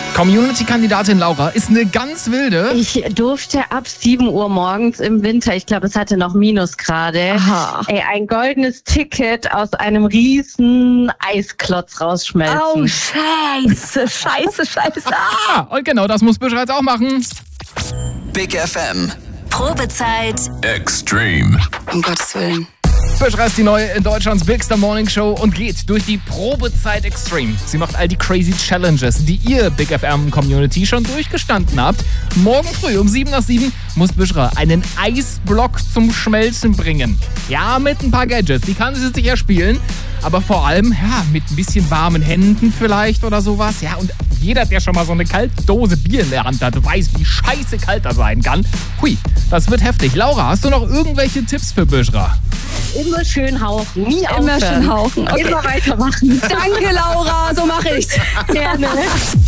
Community-Kandidatin Laura ist eine ganz wilde. Ich durfte ab 7 Uhr morgens im Winter, ich glaube, es hatte noch Minusgrade, ein goldenes Ticket aus einem riesen Eisklotz rausschmelzen. Oh, scheiße. Und genau das muss Büschra jetzt auch machen. Big FM. Probezeit Extreme. um Gottes Willen. Büschra ist die neue in Deutschlands Bigster Morning Show und geht durch die Probezeit Extreme. Sie macht all die crazy Challenges, die ihr Big FM Community schon durchgestanden habt. Morgen früh um 7 nach 7 muss Büschra einen Eisblock zum Schmelzen bringen. Ja, mit ein paar Gadgets, die kann sie sicher spielen. Aber vor allem, ja, mit ein bisschen warmen Händen vielleicht oder sowas. Ja, und jeder, der schon mal so eine kalte Dose Bier in der Hand hat, weiß, wie scheiße kalt das sein kann. Hui, das wird heftig. Laura, hast du noch irgendwelche Tipps für Büschra? Immer schön hauchen, nie aufhören. Immer schön hauchen. Okay. Immer weitermachen. Danke, Laura. So mache ich's. Gerne.